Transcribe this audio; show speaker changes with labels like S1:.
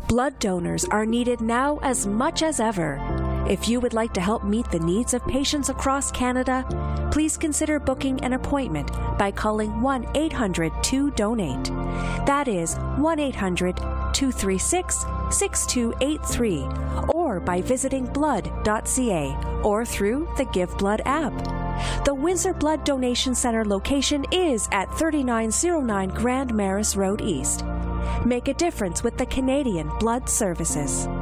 S1: Blood donors are needed now as much as ever. If you would like to help meet the needs of patients across Canada, please consider booking an appointment by calling 1-800-2-DONATE. That is 1-800-236-6283, or by visiting blood.ca or through the Give Blood app. The Windsor Blood Donation Center location is at 3909 Grand Maris Road East. Make a difference with the Canadian Blood Services.